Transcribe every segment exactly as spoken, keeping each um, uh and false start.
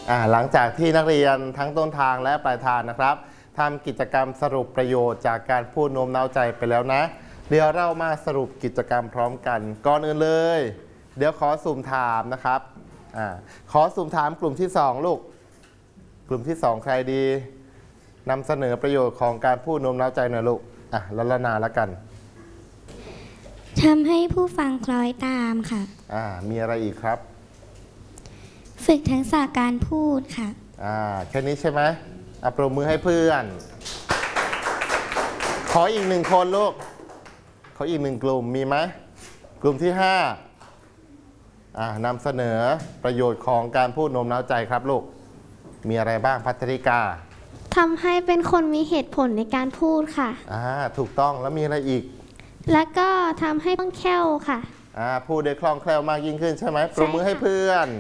อ่าหลังจากที่นักเรียนทั้งต้นทางและปลายทางนะครับทำกิจกรรมสรุปประโยชน์จากการพูดโน้มน้าวใจไปแล้วนะเดี๋ยวเรามาสรุปกิจกรรมพร้อมกันก่อนอื่นเลยเดี๋ยวขอสุ่มถามนะครับอ่าขอสุ่มถามกลุ่มที่สองลูกกลุ่มที่สองใครดีนำเสนอประโยชน์ของการพูดโน้มน้าวใจหน่อยลูกอ่ะละละนาละกันทำให้ผู้ฟังคล้อยตามค่ะอ่ามีอะไรอีกครับฝึกทักษะการพูดค่ะอ่าแค่นี้ใช่ไหมอ่ะปรบมือให้เพื่อนขออีกหนึ่งคนลูกขออีกหนึ่งกลุ่มมีไหมกลุ่มที่ห้าอ่านำเสนอประโยชน์ของการพูดโน้มน้าวใจครับลูกมีอะไรบ้างพัทริกาทำให้เป็นคนมีเหตุผลในการพูดค่ะอ่าถูกต้องแล้วมีอะไรอีกแล้วก็ทำให้คล่องแคล่วค่ะอ่าพูดได้คล่องแคล่วมากยิ่งขึ้นใช่ไหมปรบมือให้เพื่อน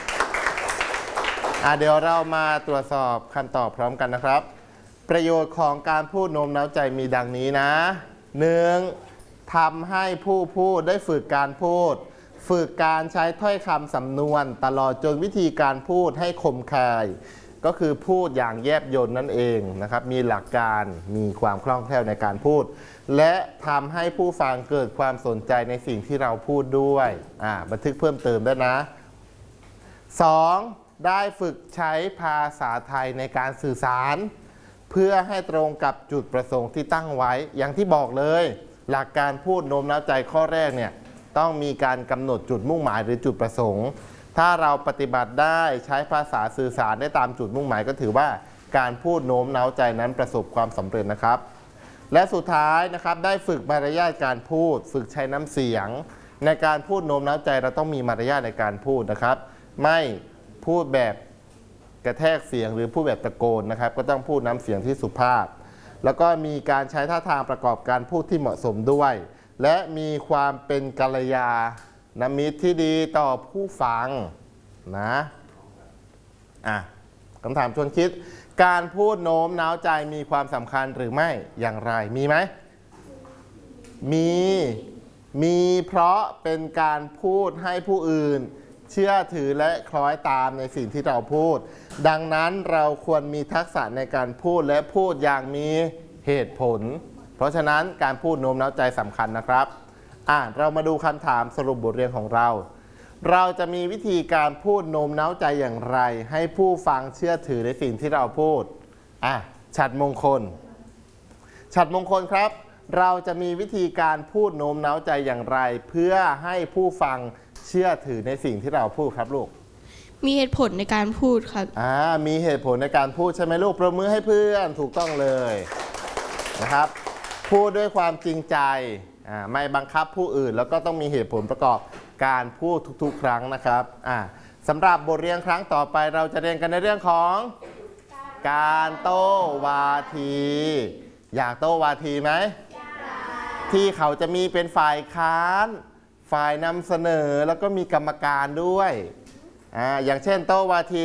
อ่าเดี๋ยวเรามาตรวจสอบคำตอบพร้อมกันนะครับประโยชน์ของการพูดโน้มน้าวใจมีดังนี้นะหนึ่งทำให้ผู้พูดได้ฝึกการพูดฝึกการใช้ถ้อยคำสำนวนตลอดจนวิธีการพูดให้คมคายก็คือพูดอย่างแยบยลนั่นเองนะครับมีหลักการมีความคล่องแคล่วในการพูดและทำให้ผู้ฟังเกิดความสนใจในสิ่งที่เราพูดด้วยอ่าบันทึกเพิ่มเติมได้นะสองได้ฝึกใช้ภาษาไทยในการสื่อสารเพื่อให้ตรงกับจุดประสงค์ที่ตั้งไว้อย่างที่บอกเลยหลักการพูดโน้มน้าวใจข้อแรกเนี่ยต้องมีการกำหนดจุดมุ่งหมายหรือจุดประสงค์ถ้าเราปฏิบัติได้ใช้ภาษาสื่อสารได้ตามจุดมุ่งหมายก็ถือว่าการพูดโน้มน้าวใจนั้นประสบความสำเร็จนะครับและสุดท้ายนะครับได้ฝึกมารยาทการพูดฝึกใช้น้ำเสียงในการพูดโน้มน้าวใจเราต้องมีมารยาทในการพูดนะครับไม่พูดแบบกระแทกเสียงหรือพูดแบบตะโกนนะครับก็ต้องพูดน้ำเสียงที่สุภาพแล้วก็มีการใช้ท่าทางประกอบการพูดที่เหมาะสมด้วยและมีความเป็นกัลยาณมิตรที่ดีต่อผู้ฟังนะอ่ะคำถามชวนคิดการพูดโน้มน้าวใจมีความสำคัญหรือไม่อย่างไรมีไหมมีมีเพราะเป็นการพูดให้ผู้อื่นเชื่อถือและคล้อยตามในสิ่งที่เราพูดดังนั้นเราควรมีทักษะในการพูดและพูดอย่างมีเหตุผลเพราะฉะนั้นการพูดโน้มน้าวใจสำคัญนะครับอ่ะเรามาดูคำถามสรุปบทเรียนของเราเราจะมีวิธีการพูดโน้มน้าวใจอย่างไรให้ผู้ฟังเชื่อถือในสิ่งที่เราพูดอ่ะฉัตรมงคลฉัตรมงคลครับเราจะมีวิธีการพูดโน้มน้าวใจอย่างไรเพื่อให้ผู้ฟังเชื่อถือในสิ่งที่เราพูดครับลูกมีเหตุผลในการพูดครับอ่ามีเหตุผลในการพูดใช่ไหมลูกปรบมือให้เพื่อนถูกต้องเลยนะครับพูดด้วยความจริงใจอ่าไม่บังคับผู้อื่นแล้วก็ต้องมีเหตุผลประกอบการพูดทุกๆครั้งนะครับอ่าสำหรับบทเรียนครั้งต่อไปเราจะเรียนกันในเรื่องของการโต้วาทีอยากโต้วาทีไหมที่เขาจะมีเป็นฝ่ายค้านฝ่ายนำเสนอแล้วก็มีกรรมการด้วยอ่าอย่างเช่นโต้วาที